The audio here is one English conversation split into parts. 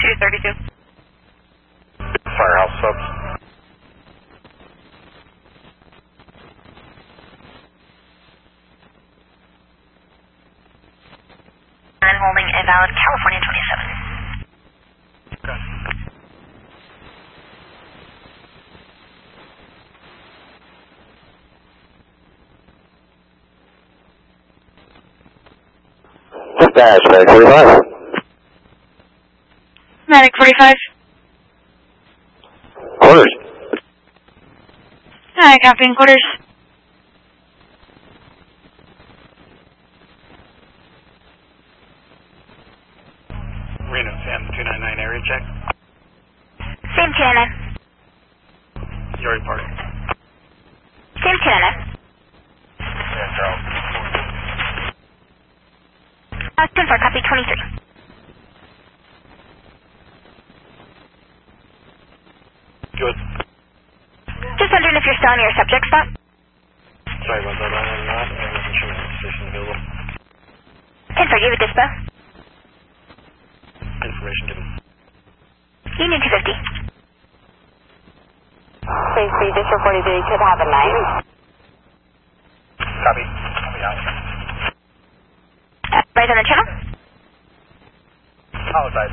232. Firehouse subs. And holding invalid California 27. Okay. Dash, Medic 45. Medic 45. Quarters. Hi, copy in quarters. Reno, Sam 299 area check. Same 299. Yuri Park. Same 299. Yeah, Charles. 10-4, copy 23. Good. Just wondering if you're still on your subject spot? Sorry about that, I'm not. I wasn't sure my station available. 10-4, do you have a dispo? Information given. Union 250. Safety, District 43 could have a night. Copy. Copy out. Right on the channel? Apologize.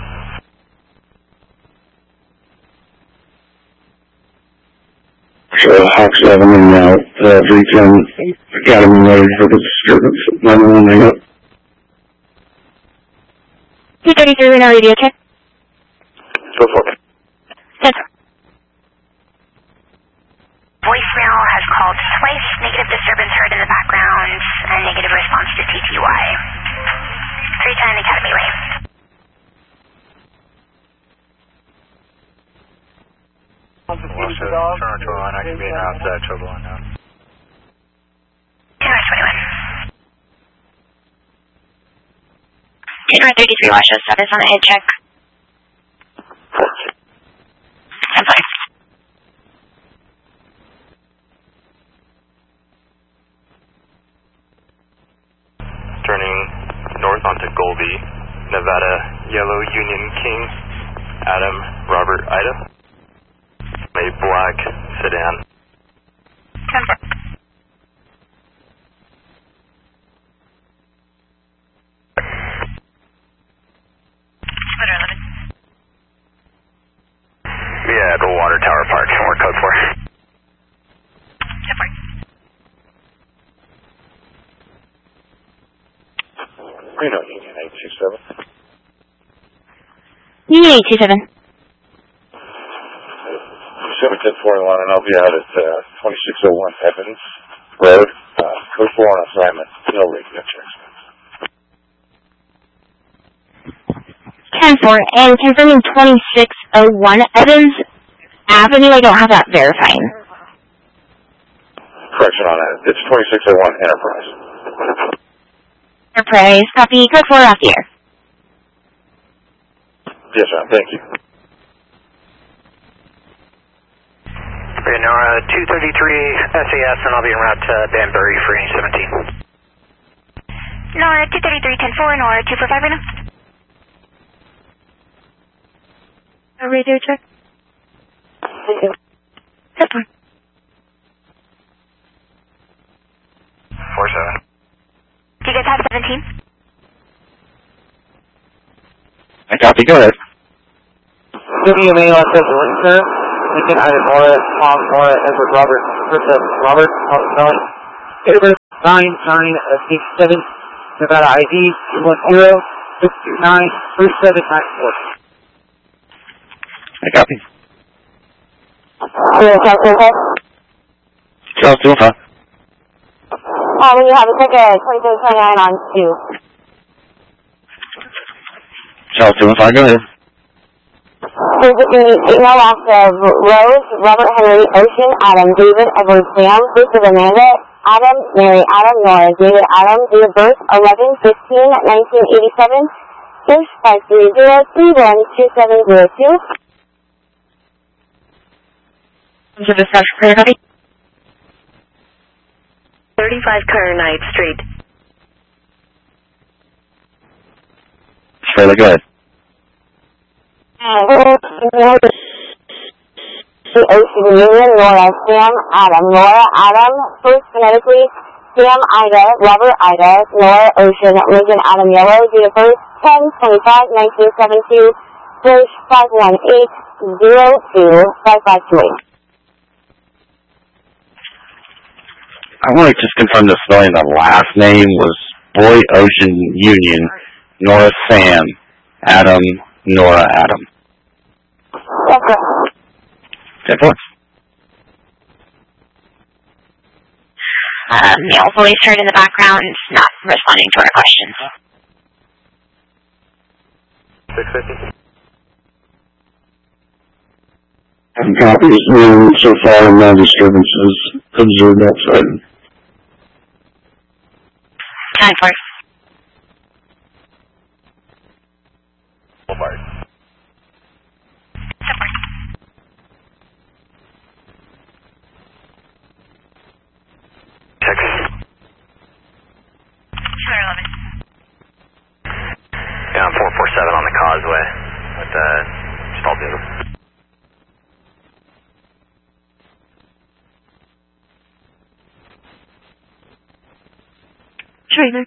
So Hawk 7 and now 310 Academy ready for the disturbance. 911 hang up. 233 Reno radio check. Go for it. 10-4. Voicemail has called twice. Negative disturbance heard in the background. And negative response to TTY. 310 Academy Way. Toronto Tour line, I can be announced at Togo line now. 10-21. 10-33 Washoe status on the head check. 10-4. Turning north onto Golby, Nevada, Yellow Union King, Adam, Robert, Ida. A black sedan. 10-4. Yeah, at the Water Tower Park, more code 4. 10-4. Reno, Union 827. Union 827. 710 want to know if you had it 2601 Evans Road, code 4 on assignment, no radio checks. 10-4, and confirming 2601 Evans Avenue, I don't have that verifying. Correction on that, it's 2601 Enterprise. Enterprise, copy, code 4 off the air. Yes, ma'am, thank you. Nora 233 SAS, and I'll be en route to Banbury for 17. Nora 233, 10-4, Nora 245 right now. A radio check. 10-4. 47. Do you guys have 17? I copy, go ahead. WMA on sir. Lincoln, Ida, Nora, Tom, Nora, Edward, Robert, Robert, Edward, 967, Nevada ID, 210, 629, 3794. I copy. Charles 205. When you have a ticket, 2329 on 2. Charles 205, go ahead. Physically, email off of Rose, Robert Henry, Ocean, Adam, David, Edward, Sam, Bruce, Amanda, Adam, Mary, Adam, Nora, David, Adam, date of birth, 11/15/1987, source 530-312702. To the South Clear copy. 35 Carnite Street. Shirley, go ahead. Ocean Union, Nora, Sam, Adam, Nora, Adam, first phonetically, Sam, Ida, Robert, Ida, Nora, Ocean, Lincoln, Adam, Yellow, date of birth, 10/25/1972, /518-02-553. I want to just confirm the spelling. The last name was Boy Ocean Union, Nora Sam, Adam, Nora Adam. Yes, sir. Good point. Male voice heard in the background, not responding to our questions. 650. Copies. So far, no disturbances observed outside. 9-4. Yeah, I'm 447 on the causeway with stall diesel. Trailer.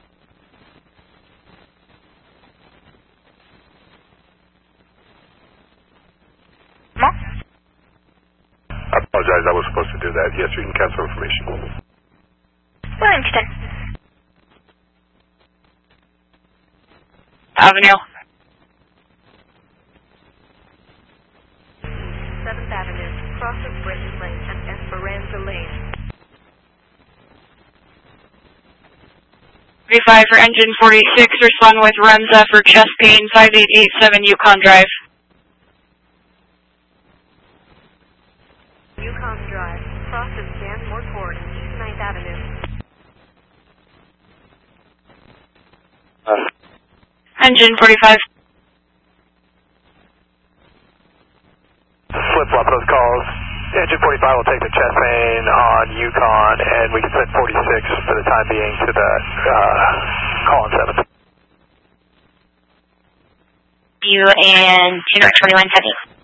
I apologize, I was supposed to do that. Yes, you can cancel information. Williamston. Avenue. 7th Avenue, cross of Britain Lane and Esperanza Lane. 35 for engine 46, respond with Remza for chest pain, 5887 Yukon Drive. Yukon Drive, cross of Danmore Court, East 9th Avenue. Engine 45. Flip-flop those calls. Engine 45 will take the chest pain on Yukon, and we can send 46 for the time being to the call on 7. You and 2 North 2170.